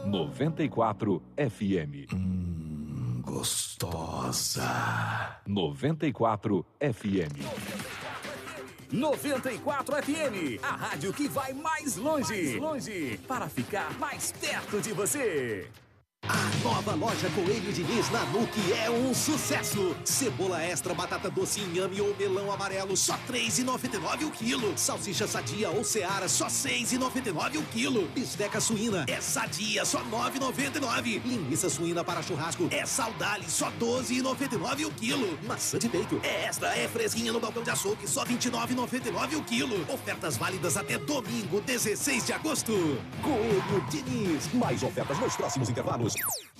94 FM. Gostosa. 94 FM. 94 FM, a rádio que vai mais longe, para ficar mais perto de você. A nova loja Coelho Diniz na Nuc é um sucesso. Cebola extra, batata doce, inhame ou melão amarelo, só R$3,99 o quilo. Salsicha sadia ou seara, só R$6,99 o quilo. Bisteca suína é sadia, só R$9,99. Linguiça suína para churrasco é Saudale, só R$12,99 o quilo. Maçã de peito é extra, é fresquinha no balcão de açougue, só R$29,99 o quilo. Ofertas válidas até domingo, 16 de agosto. Coelho Diniz, mais ofertas nos próximos intervalos.